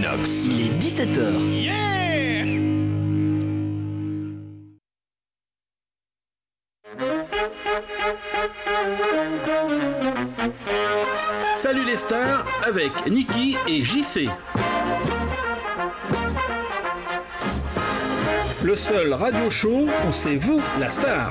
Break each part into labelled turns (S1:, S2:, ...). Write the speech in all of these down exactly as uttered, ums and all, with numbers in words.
S1: Equinox.
S2: Il est dix-sept heures.
S1: Yeah!
S3: Salut les stars avec Niki et J C. Le seul radio show où c'est vous la star.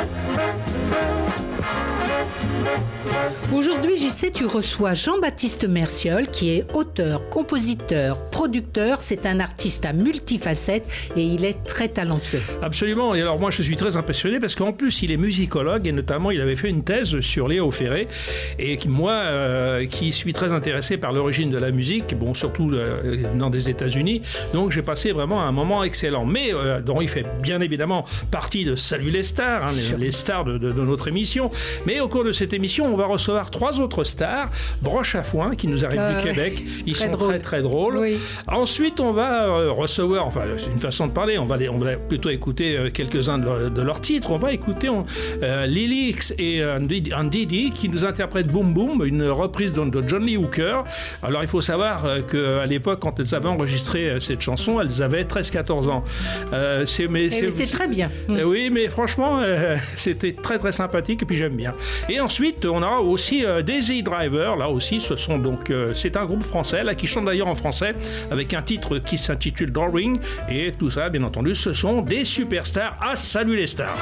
S4: Aujourd'hui, J C, tu reçois Jean-Baptiste Merciol, qui est auteur, compositeur, producteur. C'est un artiste à multifacettes et il est très talentueux.
S3: Absolument. Et alors moi, je suis très impressionné parce qu'en plus, il est musicologue et notamment, il avait fait une thèse sur Léo Ferré. Et qui, moi, euh, qui suis très intéressé par l'origine de la musique, bon, surtout euh, dans des États-Unis, donc j'ai passé vraiment un moment excellent. Mais euh, dont il fait bien évidemment partie de Salut les stars, hein, les, les stars de, de, de notre émission. Mais au cours de cette émission, on va recevoir trois autres stars. Broche à foin, qui nous arrive euh, du Québec. Ils sont drôle. très très drôles. Oui. Ensuite, on va euh, recevoir, enfin, c'est une façon de parler, on va, les, on va plutôt écouter euh, quelques-uns de, leur, de leurs titres. On va écouter on, euh, Lily X et euh, Didi qui nous interprètent Boom Boom, une reprise de, de John Lee Hooker. Alors, il faut savoir euh, qu'à l'époque, quand elles avaient enregistré euh, cette chanson, elles avaient treize quatorze ans. Euh, c'est, mais,
S4: c'est, mais c'est très bien.
S3: Euh, oui, mais franchement, euh, c'était très très sympathique et puis j'aime bien. Et ensuite, on aura aussi euh, Daisy Driver. Là aussi, ce sont donc, euh, c'est un groupe français là qui chante d'ailleurs en français avec un titre qui s'intitule Drawing. Et tout ça, bien entendu, ce sont des superstars. Ah, salut les stars!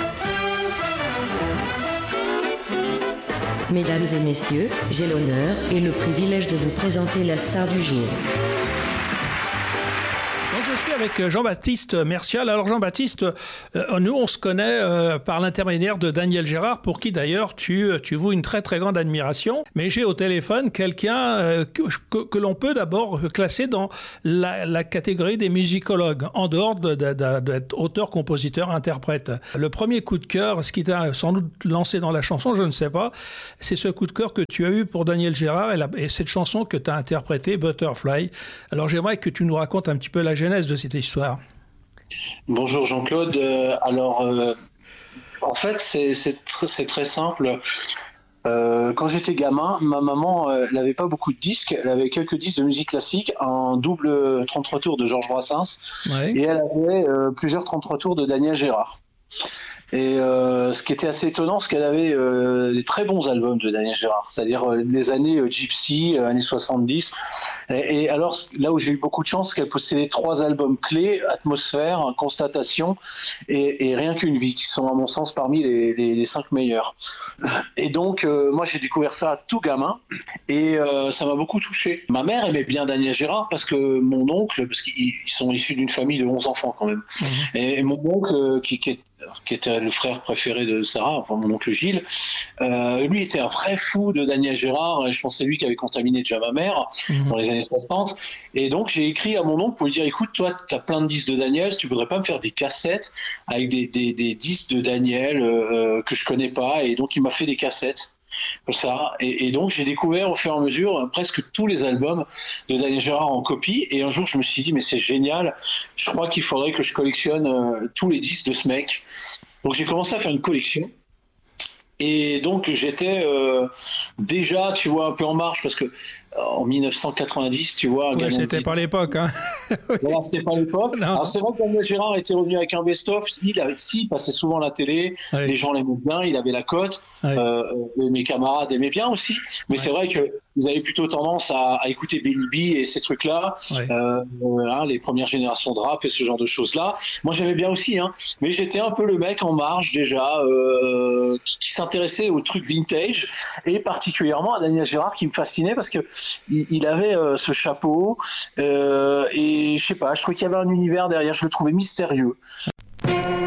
S5: Mesdames et messieurs, j'ai l'honneur et le privilège de vous présenter la star du jour.
S3: Je suis avec Jean-Baptiste Merciol. Alors Jean-Baptiste, euh, nous on se connaît euh, par l'intermédiaire de Daniel Gérard, pour qui d'ailleurs tu, tu voues une très très grande admiration. Mais j'ai au téléphone quelqu'un euh, que, que, que l'on peut d'abord classer dans la, la catégorie des musicologues, en dehors de, de, de, d'être auteur, compositeur, interprète. Le premier coup de cœur, ce qui t'a sans doute lancé dans la chanson, je ne sais pas, c'est ce coup de cœur que tu as eu pour Daniel Gérard et, la, et cette chanson que tu as interprétée, Butterfly. Alors j'aimerais que tu nous racontes un petit peu la genèse de cette histoire.
S6: Bonjour Jean-Claude. Euh, alors, euh, en fait, c'est, c'est, tr- c'est très simple. Euh, quand j'étais gamin, ma maman, euh, elle n'avait pas beaucoup de disques. Elle avait quelques disques de musique classique, un double trente-trois tours de Georges Brassens, ouais. Et elle avait euh, plusieurs trente-trois tours de Daniel Gérard. Et euh, ce qui était assez étonnant, c'est qu'elle avait euh, des très bons albums de Daniel Gérard, c'est-à-dire euh, les années euh, Gypsy, euh, années soixante-dix. Et, et alors, là où j'ai eu beaucoup de chance, c'est qu'elle possédait trois albums clés, Atmosphère, Constatation et, et Rien qu'une vie, qui sont à mon sens parmi les, les, les cinq meilleurs. Et donc, euh, moi j'ai découvert ça tout gamin, et euh, ça m'a beaucoup touché. Ma mère aimait bien Daniel Gérard, parce que mon oncle, parce qu'ils sont issus d'une famille de onze enfants quand même, mmh. et, et mon oncle, qui, qui est qui était le frère préféré de Sarah, enfin mon oncle Gilles, euh, lui était un vrai fou de Daniel Gérard, et je pense que c'est lui qui avait contaminé déjà ma mère mmh. dans les années soixante, et donc j'ai écrit à mon oncle pour lui dire, écoute, toi tu as plein de disques de Daniel, tu voudrais pas me faire des cassettes avec des, des, des disques de Daniel euh, que je connais pas, et donc il m'a fait des cassettes comme ça, et, et donc j'ai découvert au fur et à mesure presque tous les albums de Daniel Gérard en copie, et un jour je me suis dit mais c'est génial, je crois qu'il faudrait que je collectionne euh, tous les disques de ce mec. Donc j'ai commencé à faire une collection, et donc j'étais euh, déjà, tu vois, un peu en marche, parce que en dix-neuf cent quatre-vingt-dix, tu vois...
S3: Oui, c'était dit... pas l'époque, hein.
S6: Voilà, c'était pas l'époque. Non. Alors c'est vrai que Daniel Gérard était revenu avec un best-of, il, avait, il passait souvent à la télé, oui. Les gens l'aimaient bien, il avait la cote, oui. euh, mes camarades aimaient bien aussi, mais oui. C'est vrai que vous avez plutôt tendance à, à écouter Benny B et ces trucs-là, oui. euh, hein, les premières générations de rap et ce genre de choses-là. Moi j'aimais bien aussi, hein, mais j'étais un peu le mec en marge déjà, euh, qui, qui s'intéressait aux trucs vintage, et particulièrement à Daniel Gérard, qui me fascinait parce que il, il avait euh, ce chapeau, euh, et je sais pas, je trouvais qu'il y avait un univers derrière, je le trouvais mystérieux.